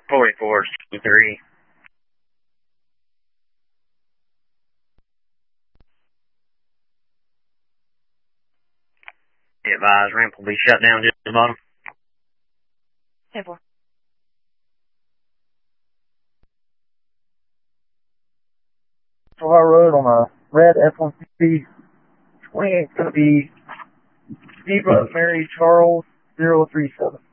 4423. Advise ramp will be shut down just at the bottom. 10-4. High Road on a red F-150 28, it's going to be Zebra Mary Charles 037.